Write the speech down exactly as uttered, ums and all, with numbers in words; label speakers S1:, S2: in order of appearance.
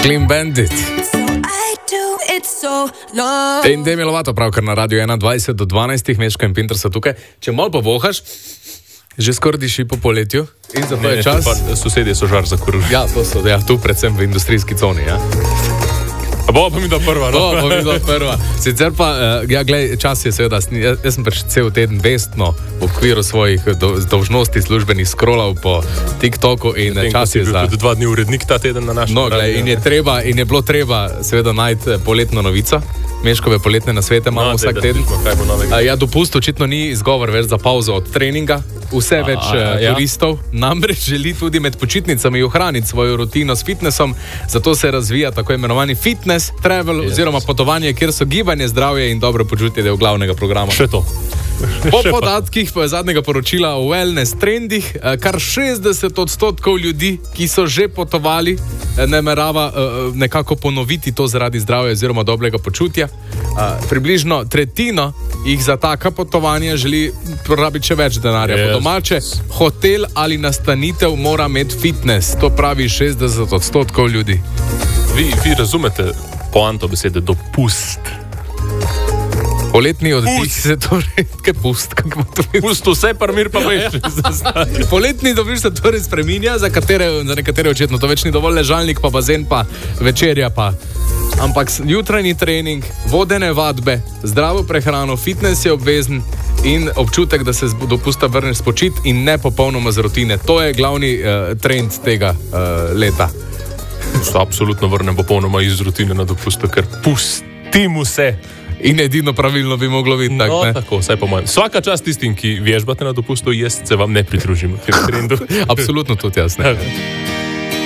S1: Clean Bandit. In Demi Lovato pravkar na Radio ena dvajset do dvanajstih, Meško in Pinter so tukaj. Če malo povohaš, že skoraj diši po poletju in zato je čas...
S2: Sosedje so žar zakurili.
S1: Ja, to so, ja, tu predvsem v industrijski coni, ja.
S2: A bo pa mi do prva, no?
S1: Bo pa mi do prva. Sicer pa, ja, glej, čas je seveda, jaz, jaz sem pač cel teden vestno v okviru svojih do, dolžnosti službenih scrollal po TikToku in tem, čas je za...
S2: Tudi dva dni urednik ta teden na našem...
S1: No, glej, in je treba, in je bilo treba seveda najti poletno novico. Meškove poletne nasvete imamo no, vsak teden. Ja, dopust očitno ni izgovor več za pauzo od treninga. Vse več a, a, turistov ja. namreč želi tudi med počitnicami ohraniti svojo rutino s fitnessom, zato se razvija tako imenovani fitness travel yes. oziroma potovanje, kjer so gibanje, zdravje in dobro počutje del glavnega programa.
S2: Še to.
S1: Po podatkih zadnjega poročila o wellness trendih, kar šestdeset odstotkov ljudi, ki so že potovali, namerava nekako ponoviti to zaradi zdravja oziroma dobrega počutja. Približno tretjino jih za taka potovanja želi porabiti še več denarja. Yes. Po domače, hotel ali nastanitev mora imeti fitness. To pravi šestdeset odstotkov ljudi.
S2: Vi, vi razumete poanto besede dopust?
S1: Poletni oddih se torej, kaj pust, kako to vidiš?
S2: Pust vse, par mir pa veš.
S1: Poletni oddih se torej spreminja, za, katere, za nekatere očetno to več ni dovolj, ležalnik pa bazen pa večerja pa. Ampak jutranji trening, vodene vadbe, zdravo prehrano, fitness je obvezen in občutek, da se z dopusta vrneš spočit in ne popolnoma z rutine. To je glavni uh, trend tega uh, leta.
S2: Se absolutno vrnem popolnoma iz rutine na dopusta, ker pustim vse.
S1: In edino pravilno bi moglo biti tak,
S2: no,
S1: ne?
S2: Tako, vsaj po mojem. Svaka čast tistim, ki vježbate na dopustu, jaz se vam ne pridružim v tem trendu.
S1: Absolutno tudi jaz, ne?